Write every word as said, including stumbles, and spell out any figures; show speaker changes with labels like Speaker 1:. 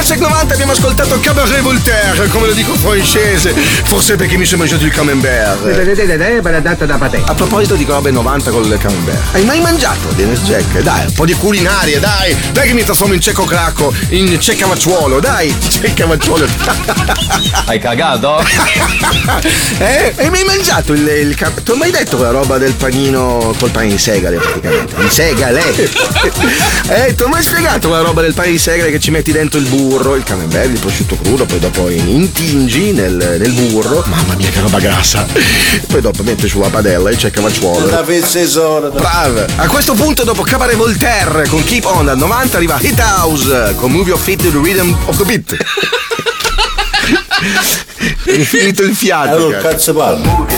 Speaker 1: Check novanta abbiamo ascoltato Cabaret Voltaire, come lo dico francese, forse perché mi sono mangiato il camembert. A proposito di robe novanta con il camembert, hai mai mangiato Dennis Jack? Dai, un po' di culinarie, dai, dai che mi trasformo in cecco cracco, in ceccavacciuolo, dai, ceccavacciuolo.
Speaker 2: Hai cagato?
Speaker 1: Eh? Hai mai mangiato il, il cam... Tu hai mai detto quella roba del panino col pane di segale praticamente? Di segale? Eh, tu hai mai spiegato quella roba del pane di segale che ci metti dentro il burro, il camembert, il prosciutto crudo, poi dopo intingi nel, nel burro. Mamma mia che roba grassa. Poi dopo metti sulla padella e c'è cavacciuolo. Brava. A questo punto dopo Cabaret Voltaire con Keep On dal novanta arriva Hit House con Move Your Feet to the Rhythm of the Beat. È finito il fiato.
Speaker 3: Allora cazzo parlo.